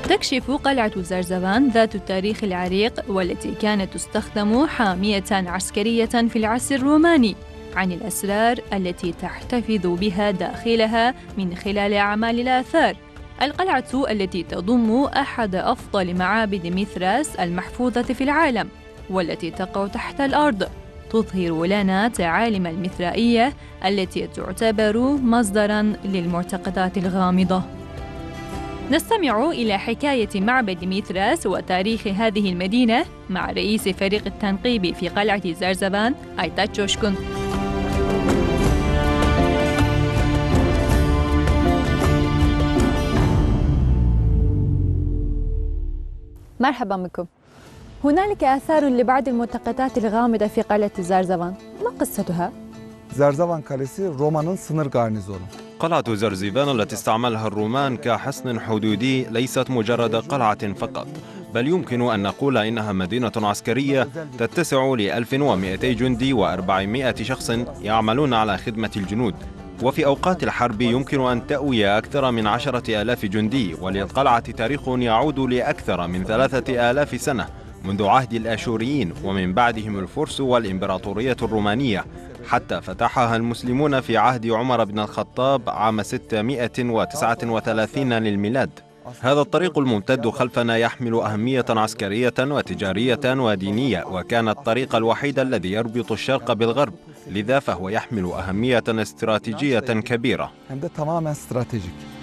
تكشف قلعة زرزبان ذات التاريخ العريق والتي كانت تستخدم حامية عسكرية في العصر الروماني عن الأسرار التي تحتفظ بها داخلها من خلال أعمال الآثار. القلعة التي تضم أحد أفضل معابد ميثراس المحفوظة في العالم والتي تقع تحت الأرض تظهر لنا تعالم المثرائية التي تعتبر مصدراً للمعتقدات الغامضة. نستمع إلى حكاية معبد ميثراس وتاريخ هذه المدينة مع رئيس فريق التنقيب في قلعة زرزبان أيتاç Coşkun. مرحبا بكم. هنالك آثار لبعض المعتقدات الغامضة في قلعة زرزبان، ما قصتها؟ زرزبان Kalesi Roma'nın sınır garnizonu. قلعة زرزبان التي استعملها الرومان كحصن حدودي ليست مجرد قلعة فقط، بل يمكن أن نقول إنها مدينة عسكرية تتسع ل 1200 جندي و400 شخص يعملون على خدمة الجنود، وفي أوقات الحرب يمكن أن تأوي أكثر من 10,000 جندي، وللقلعة تاريخ يعود لأكثر من 3000 سنة منذ عهد الآشوريين ومن بعدهم الفرس والإمبراطورية الرومانية، حتى فتحها المسلمون في عهد عمر بن الخطاب عام 639 للميلاد. هذا الطريق الممتد خلفنا يحمل أهمية عسكرية وتجارية ودينية، وكان الطريق الوحيد الذي يربط الشرق بالغرب، لذا فهو يحمل أهمية استراتيجية كبيرة. Hem de tamamen stratejik.